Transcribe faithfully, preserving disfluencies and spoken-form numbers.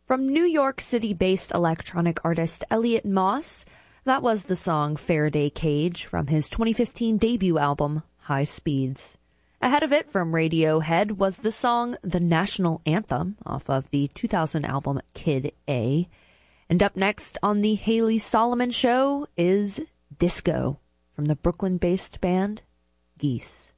From New York City-based electronic artist Elliot Moss, that was the song Faraday Cage from his twenty fifteen debut album, High Speeds. Ahead of it from Radiohead was the song The National Anthem off of the two thousand album Kid A. And up next on the Haley Solomon Show is Disco from the Brooklyn-based band Geese.